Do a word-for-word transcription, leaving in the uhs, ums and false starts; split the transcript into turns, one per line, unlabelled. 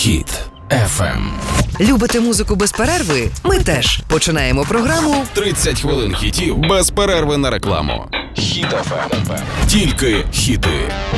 Хіт еф ем.
Любите музику без перерви? Ми теж. Починаємо програму
тридцять хвилин хітів без перерви на рекламу. Хіт еф ем. Тільки хіти.